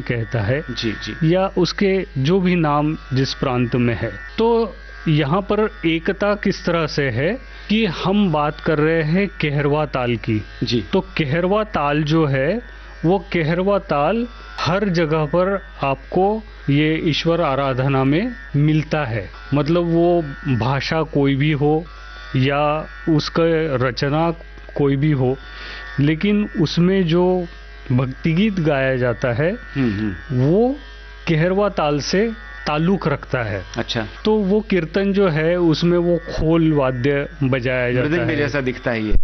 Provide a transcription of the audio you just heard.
कहता है जी जी। या उसके जो भी नाम जिस प्रांत में है। तो यहाँ पर एकता किस तरह से है कि हम बात कर रहे हैं केहरवा ताल की जी। तो केहरवा ताल जो है वो केहरवा ताल हर जगह पर आपको ये ईश्वर आराधना में मिलता है। मतलब वो भाषा कोई भी हो या उसका रचना कोई भी हो, लेकिन उसमें जो भक्ति गीत गाया जाता है वो केहरवा ताल से ताल्लुक रखता है। अच्छा। तो वो कीर्तन जो है उसमें वो खोल वाद्य बजाया जाता है, जैसा दिखता है ये।